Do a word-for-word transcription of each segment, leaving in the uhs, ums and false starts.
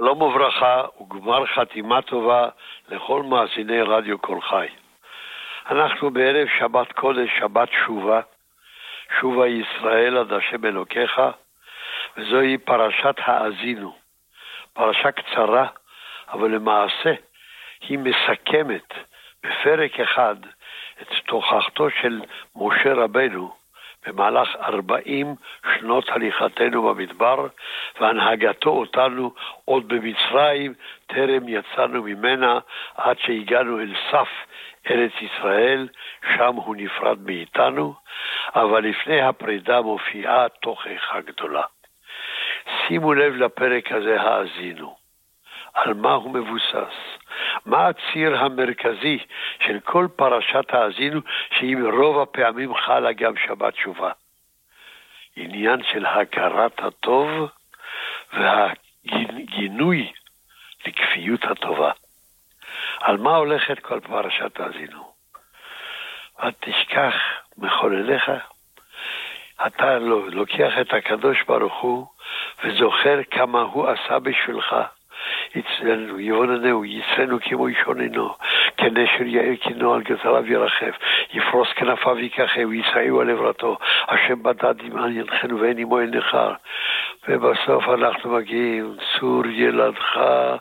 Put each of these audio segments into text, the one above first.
שלום וברכה וגמר חתימה טובה לכל מאזיני רדיו כל חי. אנחנו בערב שבת קודש, שבת שובה, שובה ישראל עד השם אלוקיך, וזוהי פרשת האזינו. פרשה קצרה, אבל למעשה היא מסכמת בפרק אחד את תוכחתו של משה רבנו במהלך ארבעים שנות הליכתנו במדבר, והנהגתו אותנו עוד במצרים, טרם יצאנו ממנה עד שהגענו אל סף ארץ ישראל, שם הוא נפרד מאיתנו, אבל לפני הפרידה מופיעה תוכחה גדולה. שימו לב לפרק הזה, האזינו. על מה הוא מבוסס? מה הציר המרכזי של כל פרשת האזינו, שהיא רוב הפעמים חלה גם שבת שובה? עניין של הכרת הטוב והגינוי לכפיות הטובה. על מה הולכת כל פרשת האזינו? ותשכח מחולליך. אתה לוקח את הקדוש ברוך הוא וזוכר כמה הוא עשה בשבילך. אצלנו, יבוננו, יצרנו כמו ישוננו, כנשר יאיר כנו על גזריו ירחף, יפרוס כנפיו ייקחהו, יסעהו על עברתו, השם בדד עמנו ינחנו ואין עמו אל נחר. ובסוף אנחנו מגיעים, צור ילדך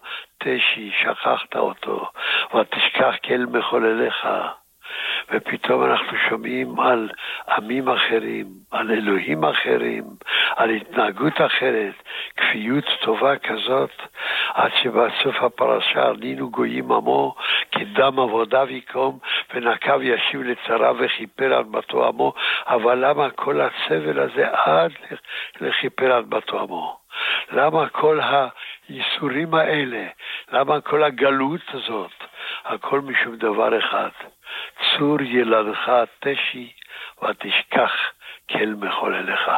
תשי, שכחת אותו, ותשכח כל מחולליך. ופתאום אנחנו שומעים על עמים אחרים, על אלוהים אחרים, על התנהגות אחרת, כפיות טובה כזאת, עד שבסוף הפרשה נינו גויים עמו, כדם עבודה ויקום, ונקב ישיב לצרה וכיפר עד בתו עמו. אבל למה כל הסבל הזה עד לכיפר עד בתו עמו? למה כל הייסורים האלה? למה כל הגלות הזאת? הכל משום דבר אחד. צור ילדך תשי ותשכח כל מחולליך.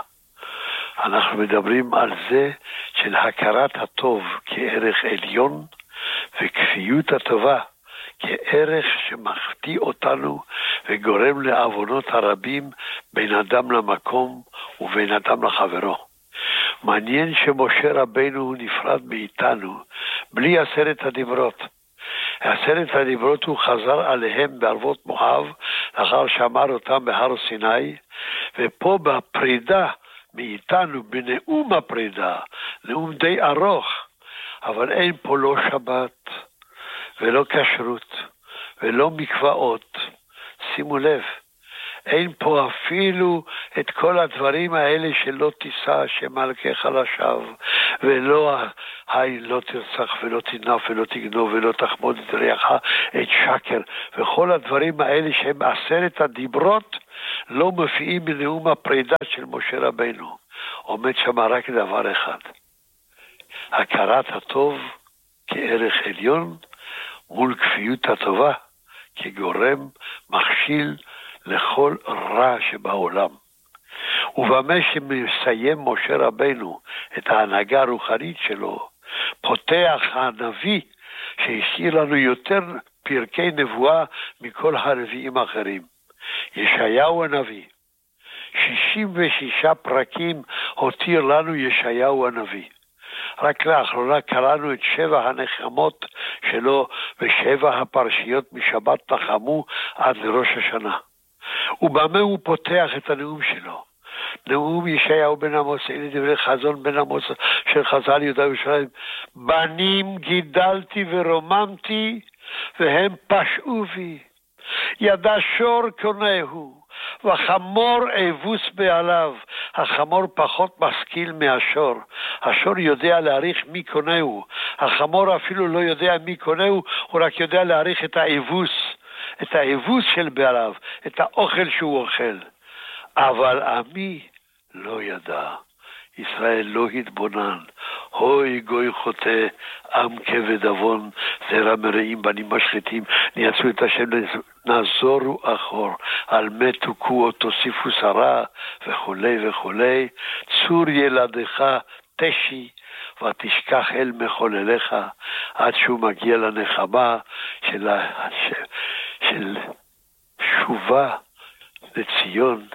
אנחנו מדברים על זה של הכרת הטוב כערך עליון, וכפיות הטובה כערך שמחטיא אותנו וגורם לעוונות הרבים בין אדם למקום ובין אדם לחברו. מעניין שמשה רבנו נפרד מאיתנו בלי עשרת הדיברות. עשרת הדיברות הוא חזר עליהם בערבות מואב, לאחר שאמר אותם בהר סיני, ופה בפרידה מאיתנו, בנאום הפרידה, נאום די ארוך, אבל אין פה לא שבת, ולא כשרות, ולא מקוואות. שימו לב, אין פה אפילו את כל הדברים האלה שלא תישא שמלכך לשווא, ולא היי לא תרצח ולא תנף ולא תגנוב ולא תחמוד את רעך את שקר, וכל הדברים האלה שהם עשרת הדיברות לא מופיעים בנאום הפרידה של משה רבנו. עומד שם רק דבר אחד, הכרת הטוב כערך עליון מול כפיות הטובה כגורם מכשיל לכל רע שבעולם. ובמה שמסיים משה רבנו את ההנהגה הרוחנית שלו, פותח הנביא שהשאיר לנו יותר פרקי נבואה מכל הנביאים האחרים. ישעיהו הנביא, שישים ושישה פרקים הותיר לנו ישעיהו הנביא. רק לאחרונה קראנו את שבע הנחמות שלו ושבע הפרשיות משבת נחמו עד לראש השנה. ובמה הוא פותח את הנאום שלו? נאום ישעיהו בן עמוס, אלה דברי חזון בן עמוס של חז"ל יהודה וירושלים. בנים גידלתי ורוממתי והם פשעו בי, ידע שור קונהו וחמור אבוס בעליו. החמור פחות משכיל מהשור. השור יודע להעריך מי קונהו, החמור אפילו לא יודע מי קונהו, הוא רק יודע להעריך את האבוס, את האבוס של בעליו, את האוכל שהוא אוכל. אבל עמי לא ידע, ישראל לא התבונן. הוי גוי חוטא, עם כבד עוון, זרע מרעים בנים משחיתים, נייצרו את השם, נעזורו אחור, על מתו כו תוסיפו שרה, וכולי וכולי. צור ילדך תשי ותשכח אל מחולליך, עד שהוא מגיע לנחמה של, של שובה לציון,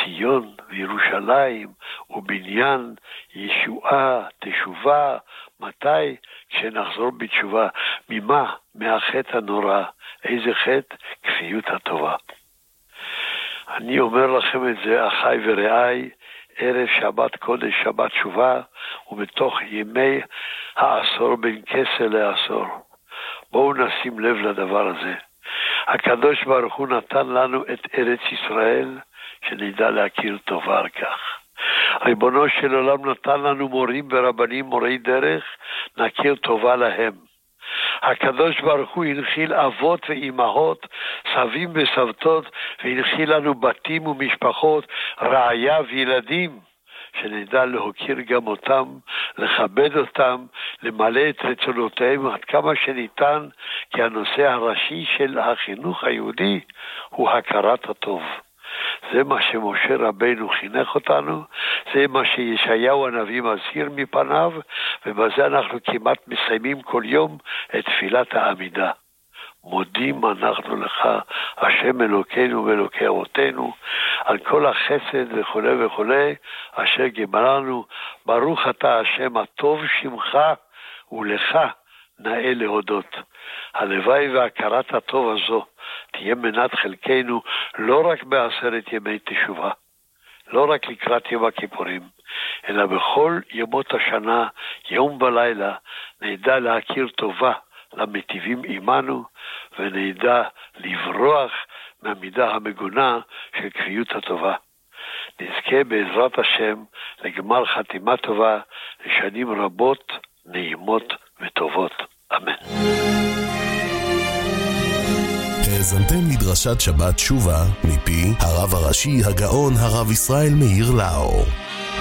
ציון וירושלים ובניין ישועה, תשובה, מתי? כשנחזור בתשובה. ממה? מהחטא הנורא. איזה חטא? כפיות הטובה. אני אומר לכם את זה, אחי ורעי, ערב שבת קודש, שבת תשובה, ובתוך ימי העשור בין כסה לעשור. בואו נשים לב לדבר הזה. הקדוש ברוך הוא נתן לנו את ארץ ישראל, שנדע להכיר טובה על כך. ריבונו של עולם נתן לנו מורים ורבנים, מורי דרך, נכיר טובה להם. הקדוש ברוך הוא הנחיל אבות ואימהות, סבים וסבתות, והנחיל לנו בתים ומשפחות, רעיה וילדים, שנדע להוקיר גם אותם, לכבד אותם, למלא את רצונותיהם עד כמה שניתן, כי הנושא הראשי של החינוך היהודי הוא הכרת הטוב. זה מה שמשה רבינו חינך אותנו, זה מה שישעיהו הנביא מזהיר מפניו, ובזה אנחנו כמעט מסיימים כל יום את תפילת העמידה. מודים אנחנו לך, השם אלוקינו ואלוקי אבותינו, על כל החסד וכו' וכו', אשר גמרנו, ברוך אתה השם הטוב שמך, ולך נאה להודות. הלוואי והכרת הטוב הזו תהיה מנת חלקנו, לא רק בעשרת ימי תשובה, לא רק לקראת יום הכיפורים, אלא בכל ימות השנה, יום ולילה, נדע להכיר טובה למטיבים עמנו, ונדע לברוח מהמידה המגונה של כפיות הטובה. נזכה בעזרת השם לגמר חתימה טובה, לשנים רבות, נעימות וטובות. אמן. האזנתם לדרשת שבת תשובה מפי הרב הראשי הגאון הרב ישראל מאיר לאו.